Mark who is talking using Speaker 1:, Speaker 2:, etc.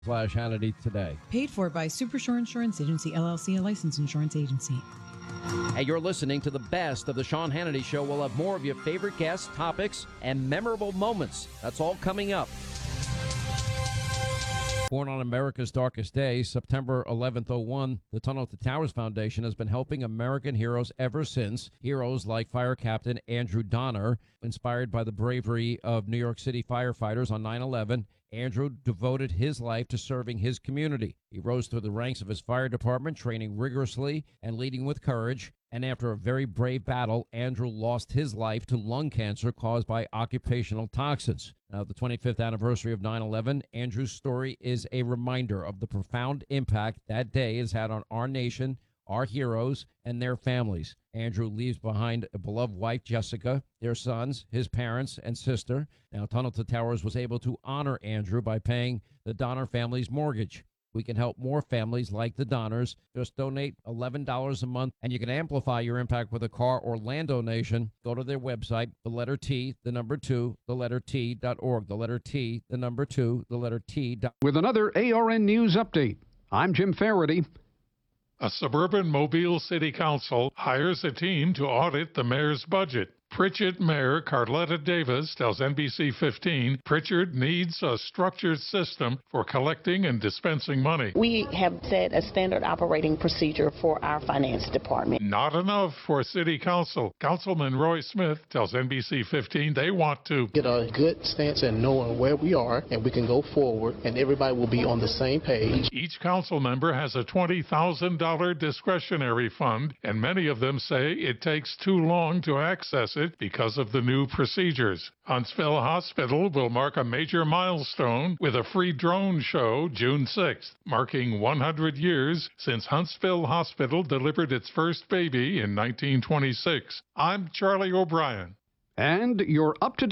Speaker 1: Hannity today.
Speaker 2: Paid for by Supershore Insurance Agency, LLC, a licensed insurance agency.
Speaker 1: Hey, you're listening to the best of the Sean Hannity Show. We'll have more of your favorite guests, topics, and memorable moments. That's all coming up. Born on America's darkest day, September 11th, 01, the Tunnel to Towers Foundation has been helping American heroes ever since. Heroes like Fire Captain Andrew Donner, inspired by the bravery of New York City firefighters on 9/11. Andrew devoted his life to serving his community. He rose through the ranks of his fire department, training rigorously and leading with courage. And after a very brave battle, Andrew lost his life to lung cancer caused by occupational toxins. Now, the 25th anniversary of 9/11, Andrew's story is a reminder of the profound impact that day has had on our nation, our heroes, and their families. Andrew leaves behind a beloved wife, Jessica, their sons, his parents, and sister. Now, Tunnel to Towers was able to honor Andrew by paying the Donner family's mortgage. We can help more families like the Donners. Just donate $11 a month, and you can amplify your impact with a car or land donation. Go to their website, the letter T, the number 2, the letter T.org. The letter T, the number 2, the letter T.
Speaker 3: With another ARN News update, I'm Jim Faraday.
Speaker 4: A suburban Mobile City Council hires a team to audit the mayor's budget. Pritchard Mayor Carletta Davis tells NBC 15 Pritchard needs a structured system for collecting and dispensing money.
Speaker 5: We have set a standard operating procedure for our finance department.
Speaker 4: Not enough for City Council. Councilman Roy Smith tells NBC 15 they want to
Speaker 6: get a good stance in knowing where we are and we can go forward and everybody will be on the same page.
Speaker 4: Each council member has a $20,000 discretionary fund, and many of them say it takes too long to access it because of the new procedures. Huntsville Hospital will mark a major milestone with a free drone show June 6th, marking 100 years since Huntsville Hospital delivered its first baby in 1926. I'm Charlie O'Brien.
Speaker 3: And you're up to